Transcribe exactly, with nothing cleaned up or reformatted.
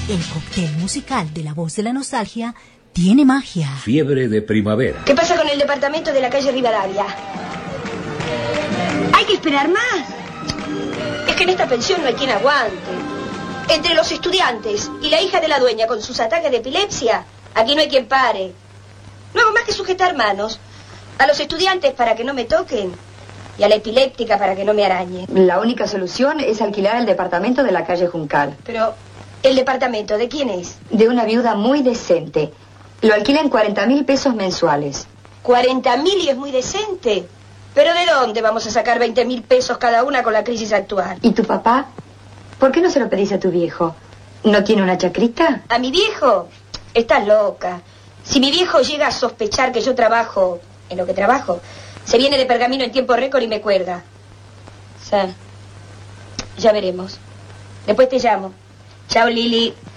El cóctel musical de La Voz de la Nostalgia tiene magia. Fiebre de primavera. ¿Qué pasa con el departamento de la calle Rivadavia? ¿Hay que esperar más? Es que en esta pensión no hay quien aguante. Entre los estudiantes y la hija de la dueña con sus ataques de epilepsia, aquí no hay quien pare. No hago más que sujetar manos a los estudiantes para que no me toquen y a la epiléptica para que no me arañe. La única solución es alquilar el departamento de la calle Juncal. Pero, ¿el departamento de quién es? De una viuda muy decente. Lo alquilan cuarenta mil pesos mensuales. ¿cuarenta mil y es muy decente? ¿Pero de dónde vamos a sacar veinte mil pesos cada una con la crisis actual? ¿Y tu papá? ¿Por qué no se lo pedís a tu viejo? ¿No tiene una chacrita? ¿A mi viejo? Estás loca. Si mi viejo llega a sospechar que yo trabajo en lo que trabajo, se viene de Pergamino en tiempo récord y me cuelga. O sea, ya veremos. Después te llamo. Chao, Lili.